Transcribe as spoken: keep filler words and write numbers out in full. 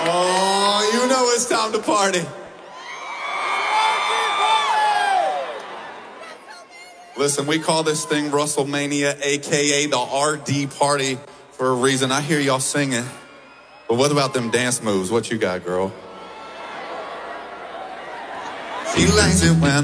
Oh, you know it's time to party. Listen, we call this thing Russellmania, a k a the R D party, for a reason. I hear y'all singing, but what about them dance moves? What you got, girl? She likes it when